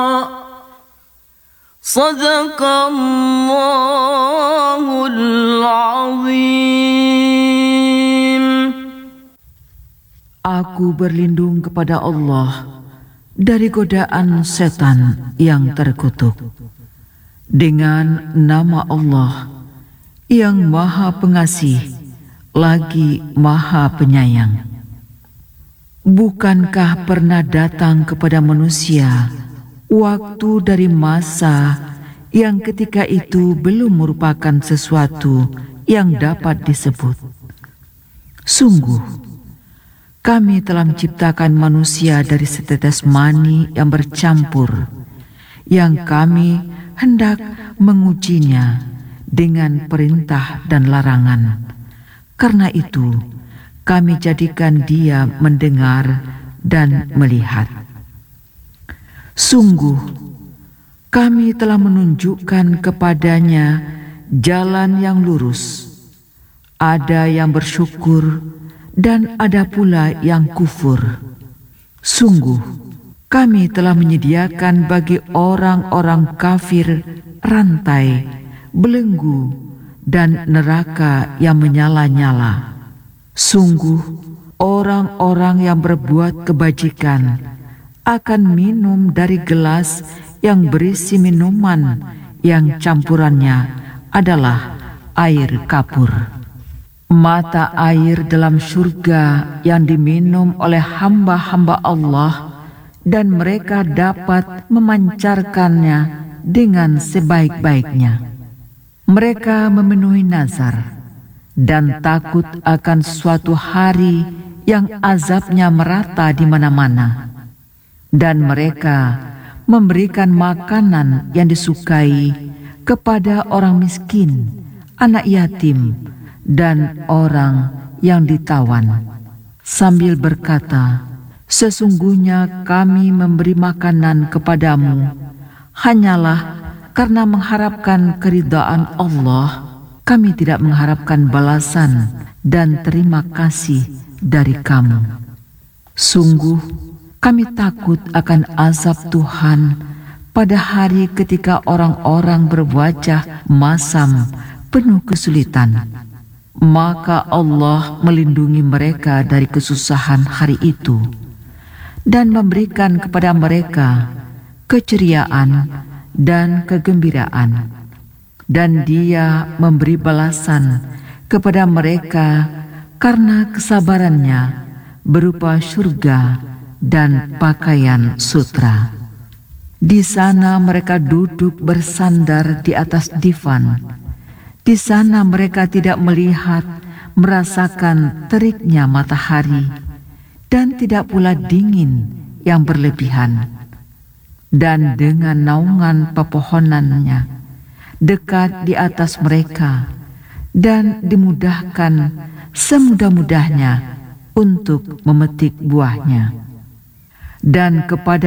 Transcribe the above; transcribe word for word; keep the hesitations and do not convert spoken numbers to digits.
Sadaqallahul azim. Aku berlindung kepada Allah dari godaan setan yang terkutuk. Dengan nama Allah yang Maha Pengasih lagi Maha Penyayang. Bukankah pernah datang kepada manusia waktu dari masa yang ketika itu belum merupakan sesuatu yang dapat disebut? Sungguh, kami telah menciptakan manusia dari setetes mani yang bercampur, yang kami hendak mengujinya dengan perintah dan larangan. Karena itu, kami jadikan dia mendengar dan melihat. Sungguh, kami telah menunjukkan kepadanya jalan yang lurus. Ada yang bersyukur dan ada pula yang kufur. Sungguh, kami telah menyediakan bagi orang-orang kafir rantai, belenggu, dan neraka yang menyala-nyala. Sungguh, orang-orang yang berbuat kebajikan akan minum dari gelas yang berisi minuman yang campurannya adalah air kapur. Mata air dalam surga yang diminum oleh hamba-hamba Allah, dan mereka dapat memancarkannya dengan sebaik-baiknya. Mereka memenuhi nazar dan takut akan suatu hari yang azabnya merata di mana-mana. Dan mereka memberikan makanan yang disukai kepada orang miskin, anak yatim, dan orang yang ditawan, sambil berkata, sesungguhnya kami memberi makanan kepadamu hanyalah karena mengharapkan keridhaan Allah. Kami tidak mengharapkan balasan dan terima kasih dari kamu. Sungguh, kami takut akan azab Tuhan pada hari ketika orang-orang berwajah masam penuh kesulitan. Maka Allah melindungi mereka dari kesusahan hari itu dan memberikan kepada mereka keceriaan dan kegembiraan. Dan Dia memberi balasan kepada mereka karena kesabarannya berupa surga dan pakaian sutra. Di sana mereka duduk bersandar di atas divan. Di sana mereka tidak melihat, merasakan teriknya matahari, dan tidak pula dingin yang berlebihan. Dan dengan naungan pepohonannya dekat di atas mereka, dan dimudahkan semudah-mudahnya untuk memetik buahnya. Dan kepada